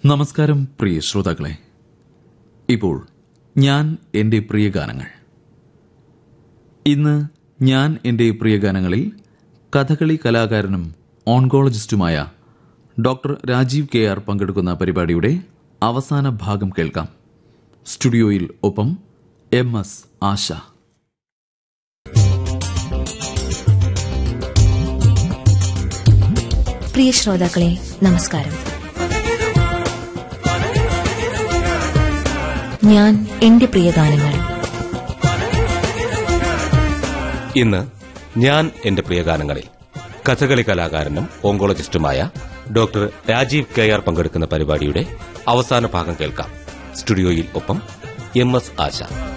നമസ്കാരം പ്രിയ ശ്രോതാക്കളെ. ഇപ്പോൾ ഞാൻ എൻ്റെ പ്രിയ ഗാനങ്ങൾ. ഇന്ന് ഞാൻ എൻ്റെ പ്രിയ ഗാനങ്ങളിൽ കഥകളി കലാകാരനും ഓൺകോളജിസ്റ്റുമായ ഡോക്ടർ രാജീവ് KR പങ്കെടുക്കുന്ന പരിപാടിയുടെ അവസാന ഭാഗം കേൾക്കാം. സ്റ്റുഡിയോയിൽ ഒപ്പം MS ആശ. പ്രിയ ശ്രോതാക്കളെ, നമസ്കാരം. ഞാൻ എന്റെ പ്രിയ ഗാനങ്ങൾ. ഇന്ന് ഞാൻ എന്റെ പ്രിയ ഗാനങ്ങളിൽ കഥകളി കലാകാരനും ഓങ്കോളജിസ്റ്റുമായ ഡോക്ടർ രാജീവ് KR പങ്കെടുക്കുന്ന പരിപാടിയുടെ അവസാന ഭാഗം കേൾക്കാം. സ്റ്റുഡിയോയിൽ ഒപ്പം MS ആശ.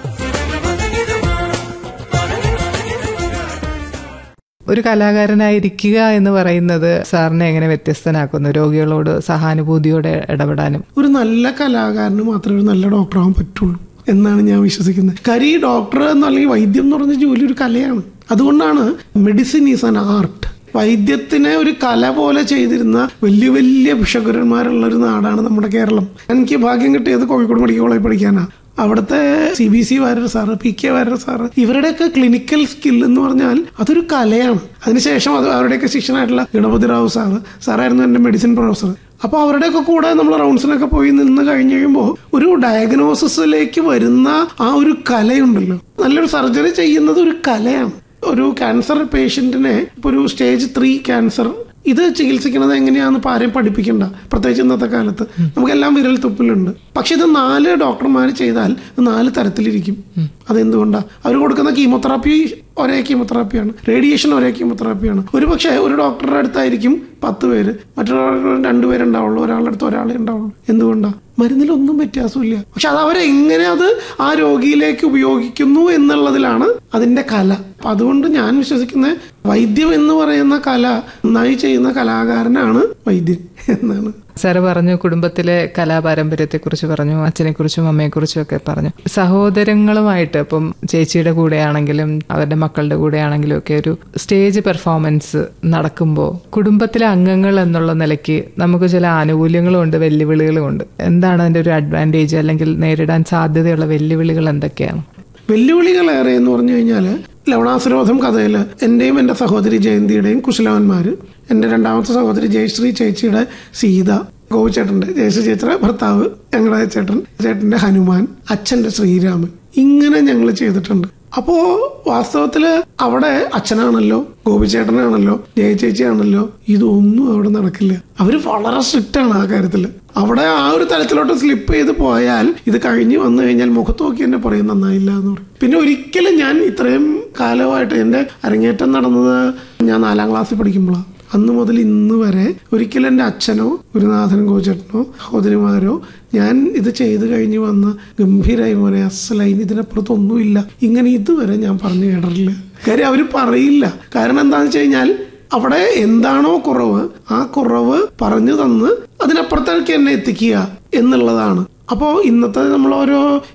ഒരു കലാകാരനായിരിക്കുക എന്ന് പറയുന്നത് സാറിനെ എങ്ങനെ വ്യത്യസ്തനാക്കുന്നു? രോഗികളോട് സഹാനുഭൂതിയോടെ ഇടപെടാനും. ഒരു നല്ല കലാകാരന് മാത്രമേ ഒരു നല്ല ഡോക്ടറാകാൻ പറ്റുള്ളൂ എന്നാണ് ഞാൻ വിശ്വസിക്കുന്നത്. കാര്യം ഈ ഡോക്ടർ അല്ലെങ്കിൽ വൈദ്യം എന്ന് പറഞ്ഞ ജോലി ഒരു കലയാണ്. അതുകൊണ്ടാണ് മെഡിസിൻ ഈസ് ആൻ ആർട്ട്. വൈദ്യത്തിനെ ഒരു കല പോലെ ചെയ്തിരുന്ന വലിയ വലിയ ഭിഷകുരന്മാരുള്ള ഒരു നാടാണ് നമ്മുടെ കേരളം. എനിക്ക് ഭാഗ്യം കിട്ടിയത് കോഴിക്കോട് മെഡിക്കൽ കോളേജിൽ പഠിക്കാനാണ്. അവിടുത്തെ CBC Warrier sir, PK Warrier sir, ഇവരുടെയൊക്കെ ക്ലിനിക്കൽ സ്കിൽ എന്ന് പറഞ്ഞാൽ അതൊരു കലയാണ്. അതിനുശേഷം അവരുടെയൊക്കെ ശിഷ്യനായിട്ടുള്ള ഗണപതി റാവു സാറായിരുന്നു എൻ്റെ മെഡിസിൻ പ്രൊഫസർ. അപ്പോൾ അവരുടെയൊക്കെ കൂടെ നമ്മൾ റൗണ്ട്സിനൊക്കെ പോയി നിന്ന് കഴിഞ്ഞ് കഴിയുമ്പോൾ ഒരു ഡയഗ്നോസിസിലേക്ക് വരുന്ന ആ ഒരു കലയുണ്ടല്ലോ. നല്ലൊരു സർജറി ചെയ്യുന്നത് ഒരു കലയാണ്. ഒരു ക്യാൻസർ പേഷ്യന്റിനെ ഇപ്പോൾ ഒരു സ്റ്റേജ് 3 ക്യാൻസർ ഇത് ചികിത്സിക്കുന്നത് എങ്ങനെയാണെന്ന് ആരെയും പഠിപ്പിക്കണ്ട. പ്രത്യേകിച്ച് ഇന്നത്തെ കാലത്ത് നമുക്കെല്ലാം വിരൽ തുപ്പിലുണ്ട്. പക്ഷെ ഇത് 4 ഡോക്ടർമാർ ചെയ്താൽ 4 തരത്തിലിരിക്കും. അതെന്തുകൊണ്ടാണ്? അവർ കൊടുക്കുന്ന കീമോതെറാപ്പി ഒരേ കീമോതെറാപ്പിയാണ്, റേഡിയേഷൻ ഒരേ കീമോതെറാപ്പിയാണ്. ഒരു പക്ഷേ ഒരു ഡോക്ടറുടെ അടുത്തായിരിക്കും 10 പേര്, മറ്റൊരാൾക്ക് 2 പേരുണ്ടാവുള്ളൂ, ഒരാളുടെ അടുത്ത് ഒരാളെ ഉണ്ടാവുള്ളൂ. എന്തുകൊണ്ടാണ്? മരുന്നിലൊന്നും വ്യത്യാസമില്ല. പക്ഷെ അത് അവരെങ്ങനെ അത് ആ രോഗിയിലേക്ക് ഉപയോഗിക്കുന്നു എന്നുള്ളതിലാണ് അതിന്റെ കല. അപ്പൊ അതുകൊണ്ട് ഞാൻ വിശ്വസിക്കുന്നത് വൈദ്യം എന്ന് പറയുന്ന കല നന്നായി ചെയ്യുന്ന കലാകാരനാണ് വൈദ്യൻ എന്നാണ്. സാറ് പറഞ്ഞു കുടുംബത്തിലെ കലാപാരമ്പര്യത്തെ കുറിച്ച് പറഞ്ഞു, അച്ഛനെ കുറിച്ചും അമ്മയെക്കുറിച്ചും ഒക്കെ പറഞ്ഞു. സഹോദരങ്ങളുമായിട്ട് ഇപ്പം ചേച്ചിയുടെ കൂടെയാണെങ്കിലും അവരുടെ മക്കളുടെ കൂടെയാണെങ്കിലും ഒക്കെ ഒരു സ്റ്റേജ് പെർഫോമൻസ് നടക്കുമ്പോൾ കുടുംബത്തിലെ അംഗങ്ങൾ എന്നുള്ള നിലയ്ക്ക് നമുക്ക് ചില ആനുകൂല്യങ്ങളും ഉണ്ട്, വെല്ലുവിളികളും ഉണ്ട്. എന്താണ് അതിന്റെ ഒരു അഡ്വാൻറ്റേജ് അല്ലെങ്കിൽ നേരിടാൻ സാധ്യതയുള്ള വെല്ലുവിളികൾ എന്തൊക്കെയാണ്? വെല്ലുവിളികൾ ഏറെ എന്ന് പറഞ്ഞു കഴിഞ്ഞാൽ ലവണാസുരോധം കഥയിൽ എന്റെയും എൻ്റെ സഹോദരി ജയന്തിയുടെയും കുശലവന്മാര്, എൻ്റെ രണ്ടാമത്തെ സഹോദരി ജയശ്രീ ചേച്ചിയുടെ സീത, ഗോപിച്ചേട്ടന്റെ ജയശ്രീ ചേച്ചിയുടെ ഭർത്താവ്, ഞങ്ങളുടെ ചേട്ടന്റെ ഹനുമാൻ, അച്ഛന്റെ ശ്രീരാമൻ, ഇങ്ങനെ ഞങ്ങൾ ചെയ്തിട്ടുണ്ട്. അപ്പോ വാസ്തവത്തില് അവിടെ അച്ഛനാണല്ലോ, ഗോപിച്ചേട്ടനാണല്ലോ, ജയചേച്ചിയാണല്ലോ, ഇതൊന്നും അവിടെ നടക്കില്ല. അവര് വളരെ സ്ട്രിക്റ്റ് ആണ് ആ കാര്യത്തില്. അവിടെ ആ ഒരു തലത്തിലോട്ട് സ്ലിപ്പ് ചെയ്ത് പോയാൽ ഇത് കഴിഞ്ഞ് വന്നു കഴിഞ്ഞാൽ മുഖത്ത് നോക്കി എന്നെ പറയും നന്നായില്ല എന്ന് പറയും. പിന്നെ ഒരിക്കലും ഞാൻ ഇത്രയും കാലമായിട്ട് എൻ്റെ അരങ്ങേറ്റം നടന്നത് ഞാൻ 4ാം ക്ലാസ്സിൽ പഠിക്കുമ്പോഴാണ്. അന്ന് മുതൽ ഇന്ന് വരെ ഒരിക്കലും എൻ്റെ അച്ഛനോ ഗുരുനാഥനും കോച്ചേട്ടനോ സഹോദരിമാരോ ഞാൻ ഇത് ചെയ്ത് കഴിഞ്ഞ് വന്ന ഗംഭീരായി മോനെ അസലൈൻ ഇതിനപ്പുറത്തൊന്നുമില്ല ഇങ്ങനെ ഇതുവരെ ഞാൻ പറഞ്ഞു കേട്ടിട്ടില്ല. കാര്യം അവർ പറയില്ല. കാരണം എന്താണെന്ന് വെച്ച് കഴിഞ്ഞാൽ അവിടെ എന്താണോ കുറവ് ആ കുറവ് പറഞ്ഞു തന്ന് അതിനപ്പുറത്തേക്ക് എന്നെ എത്തിക്കുക എന്നുള്ളതാണ്. അപ്പോൾ ഇന്നത്തെ നമ്മളോരോ